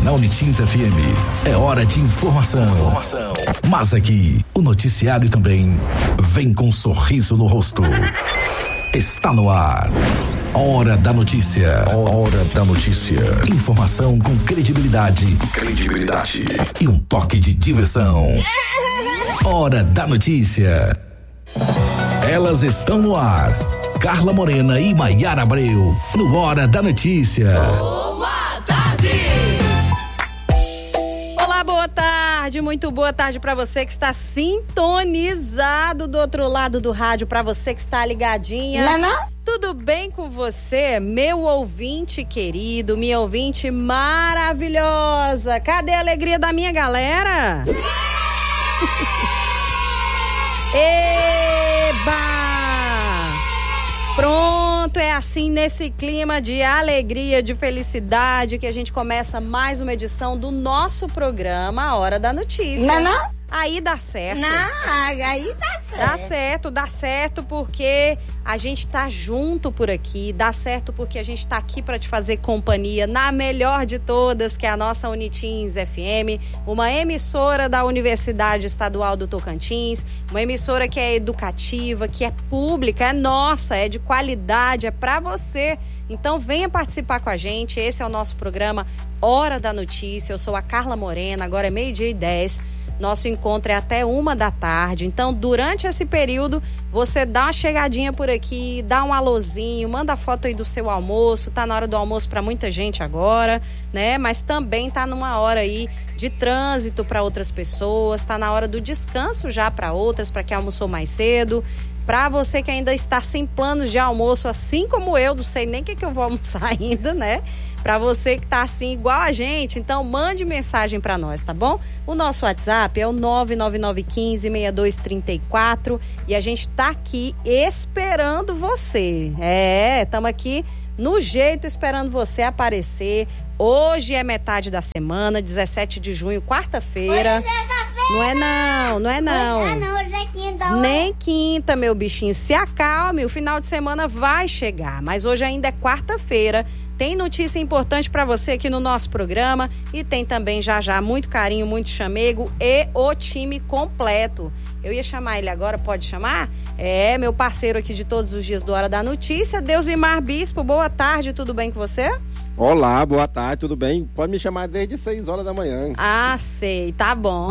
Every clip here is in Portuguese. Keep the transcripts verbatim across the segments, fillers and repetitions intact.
na Unitins F M. É hora de informação. informação. Mas aqui, o noticiário também vem com um sorriso no rosto. Está no ar. Hora da notícia. Hora da notícia. Informação com credibilidade. Credibilidade. E um toque de diversão. Hora da notícia. Elas estão no ar. Carla Morena e Maiara Abreu. No Hora da Notícia. Boa tarde. Olá, boa tarde. Muito boa tarde para você que está sintonizado do outro lado do rádio, para você que está ligadinha. Não, não? Tudo bem com você, meu ouvinte querido, minha ouvinte maravilhosa? Cadê a alegria da minha galera? Eba! Pronto, é assim nesse clima de alegria, de felicidade que a gente começa mais uma edição do nosso programa A Hora da Notícia. Não, não? Aí dá certo. Não, aí dá certo. Dá certo, dá certo porque a gente tá junto por aqui, dá certo porque a gente tá aqui para te fazer companhia na melhor de todas, que é a nossa Unitins F M, uma emissora da Universidade Estadual do Tocantins, uma emissora que é educativa, que é pública, é nossa, é de qualidade, é para você. Então venha participar com a gente, esse é o nosso programa Hora da Notícia. Eu sou a Carla Morena, agora é meio-dia e dez. Nosso encontro é até uma da tarde. Então, durante esse período, você dá uma chegadinha por aqui, dá um alôzinho, manda foto aí do seu almoço. Tá na hora do almoço para muita gente agora, né? Mas também tá numa hora aí de trânsito para outras pessoas, tá na hora do descanso já para outras, para quem almoçou mais cedo. Para você que ainda está sem planos de almoço, assim como eu, não sei nem o que, que eu vou almoçar ainda, né? Para você que tá assim igual a gente, então mande mensagem para nós, tá bom? O nosso WhatsApp é o nove nove nove um cinco, seis dois três quatro e a gente tá aqui esperando você. É, estamos aqui no jeito esperando você aparecer. Hoje é metade da semana, dezessete de junho, quarta-feira. Não é não, não é não. Hoje não, hoje é quinta. Nem quinta, meu bichinho. Se acalme, o final de semana vai chegar. Mas hoje ainda é quarta-feira. Tem notícia importante para você aqui no nosso programa. E tem também já já muito carinho, muito chamego e o time completo. Eu ia chamar ele agora, pode chamar? É, meu parceiro aqui de todos os dias do Hora da Notícia, Deusimar Bispo. Boa tarde, tudo bem com você? Olá, boa tarde, tudo bem? Pode me chamar desde seis horas da manhã. Ah, sei, tá bom.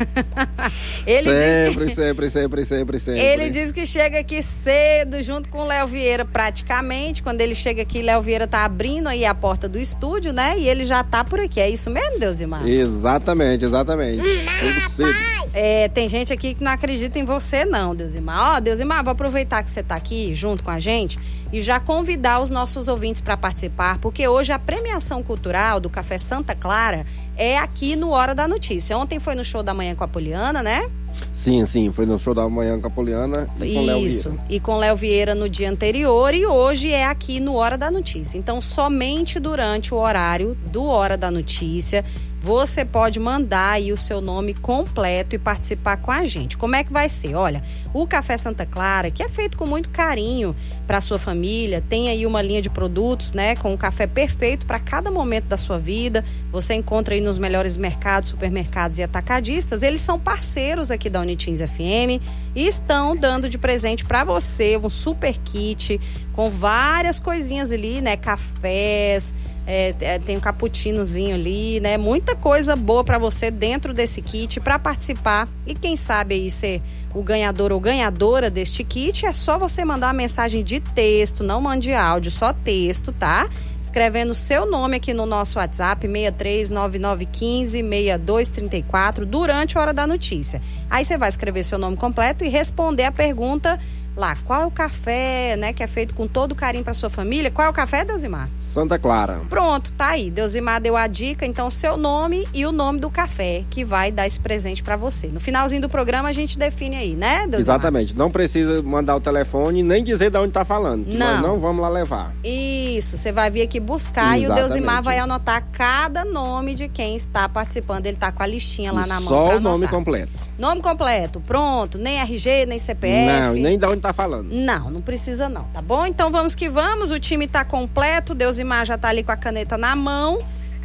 Ele sempre, diz que... sempre, sempre, sempre, sempre. Ele diz que chega aqui cedo, junto com o Léo Vieira, praticamente. Quando ele chega aqui, Léo Vieira tá abrindo aí a porta do estúdio, né? E ele já tá por aqui. É isso mesmo, Deusimar? Exatamente, exatamente. Tudo cedo. É, tem gente aqui que não acredita em você, não, Deusimar. Ó, Deusimar, vou aproveitar que você tá aqui junto com a gente e já convidar os nossos ouvintes para participar, porque hoje a premiação cultural do Café Santa Clara é aqui no Hora da Notícia. Ontem foi no show da manhã com a Poliana, né? Sim, sim, foi no show da manhã com a Poliana e com o Léo Vieira. Isso, e com Léo Vieira no dia anterior, e hoje é aqui no Hora da Notícia. Então, somente durante o horário do Hora da Notícia, você pode mandar aí o seu nome completo e participar com a gente. Como é que vai ser? Olha, o Café Santa Clara, que é feito com muito carinho para sua família, tem aí uma linha de produtos, né, com um café perfeito para cada momento da sua vida. Você encontra aí nos melhores mercados, supermercados e atacadistas. Eles são parceiros aqui da Unitins F M e estão dando de presente para você um super kit com várias coisinhas ali, né, cafés, É, é, tem um cappuccinozinho ali, né? Muita coisa boa para você dentro desse kit para participar. E quem sabe aí ser o ganhador ou ganhadora deste kit, é só você mandar uma mensagem de texto, não mande áudio, só texto, tá? Escrevendo o seu nome aqui no nosso WhatsApp, seis três nove nove um cinco, seis dois três quatro, durante a Hora da Notícia. Aí você vai escrever seu nome completo e responder a pergunta lá, qual é o café, né, que é feito com todo carinho para sua família. Qual é o café, Deusimar? Santa Clara. Pronto, tá aí. Deusimar deu a dica, então seu nome e o nome do café que vai dar esse presente para você. No finalzinho do programa a gente define aí, né, Deusimar? Exatamente. Não precisa mandar o telefone nem dizer de onde tá falando. Que não. Nós não vamos lá levar. Isso, você vai vir aqui buscar. Exatamente. E o Deusimar vai anotar cada nome de quem está participando. Ele tá com a listinha lá e na mão. Só o nome completo. Nome completo, pronto, nem R G, nem C P F. Não, nem de onde tá falando. Não, não precisa não, tá bom? Então vamos que vamos, o time tá completo, Deusimar já tá ali com a caneta na mão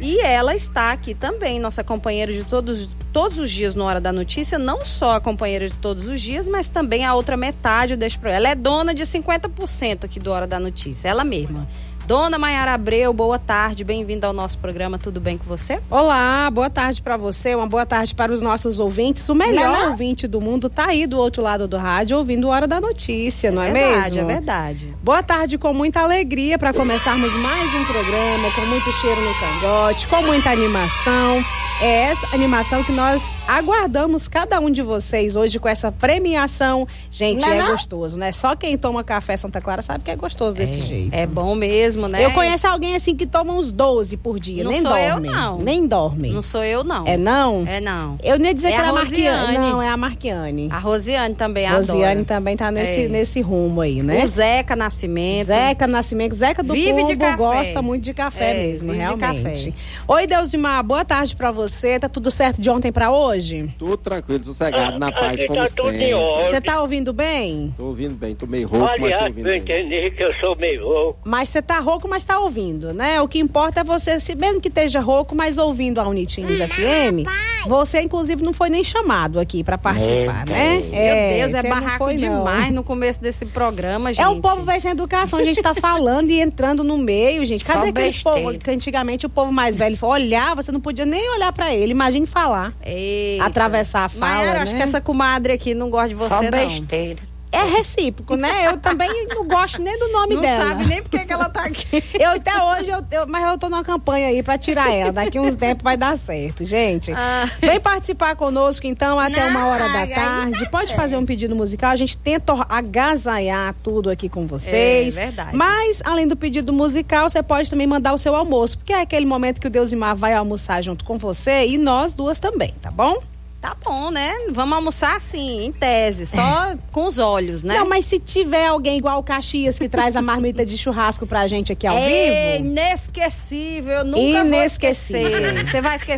E ela está aqui também, nossa companheira de todos, todos os dias no Hora da Notícia, não só a companheira de todos os dias, mas também a outra metade deste programa. Ela é dona de cinquenta por cento aqui do Hora da Notícia, ela mesma. Dona Maiara Abreu, boa tarde, bem-vinda ao nosso programa, tudo bem com você? Olá, boa tarde para você, uma boa tarde para os nossos ouvintes. O melhor não, não. ouvinte do mundo tá aí do outro lado do rádio, ouvindo Hora da Notícia, não é, é mesmo? Verdade, é verdade. Boa tarde com muita alegria para começarmos mais um programa, com muito cheiro no cangote, com muita animação. É essa animação que nós aguardamos cada um de vocês hoje com essa premiação. Gente, não, é não? gostoso, né? Só quem toma café Santa Clara sabe que é gostoso desse é, jeito. É bom mesmo, né? Eu conheço alguém assim que toma uns doze por dia, não nem sou dorme. Eu, não. Nem dorme. Não sou eu, não. É não? É não. Eu nem ia dizer é que ela é a Marquiane. Não, é a Marquiane. A Rosiane também adora. Rosiane também tá nesse, é. nesse rumo aí, né? O Zeca Nascimento. Zeca Nascimento. Zeca do Vive Cubo de café. Gosta muito de café é, mesmo, vive realmente. De café. Oi, Deusimar, boa tarde pra você. Tá tudo certo de ontem pra hoje? Tudo tranquilo, sossegado, na paz, aqui como tá tudo sempre. em ordem. Você tá ouvindo bem? Tô ouvindo bem, tô meio rouco, mas tô ouvindo eu bem. entendi que eu sou meio rouco. Mas você tá rouco, mas tá ouvindo, né? O que importa é você, se mesmo que esteja rouco, mas ouvindo a Unitins hum, F M, papai. Você inclusive não foi nem chamado aqui pra participar, Meu né? Deus, é, Deus, é barraco foi, demais não. no começo desse programa, gente. É o povo vai sem educação, a gente tá falando e entrando no meio, gente. Cadê aquele povo que antigamente o povo mais velho olhava, você não podia nem olhar pra ele, imagine falar. Eita. Atravessar a fala, Mas eu né? acho que essa comadre aqui não gosta de você, Só não. besteira. É recíproco, né? Eu também não gosto nem do nome não dela. Não sabe nem por que ela tá aqui. Eu até hoje, eu, eu, mas eu tô numa campanha aí pra tirar ela. Daqui uns tempos vai dar certo, gente. Ah. Vem participar conosco, então, até não, uma hora da tarde. Pode fazer um pedido musical. A gente tenta agasalhar tudo aqui com vocês. É verdade. Mas, além do pedido musical, você pode também mandar o seu almoço. Porque é aquele momento que o Deusimar vai almoçar junto com você e nós duas também, tá bom? Tá bom, né? Vamos almoçar assim, em tese, só com os olhos, né? Não, mas se tiver alguém igual o Caxias que traz a marmita de churrasco pra gente aqui ao é vivo... Inesquecível, eu nunca Inesquecível. vou esquecer. Você vai esquecer?